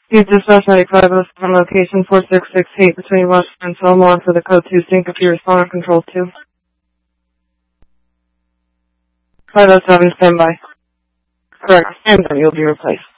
You've dispatched 9507 from location 4668 between Washington and Fillmore for the code 2 sync if you respond on control 2. 507 standby. Correct. And then you'll be replaced.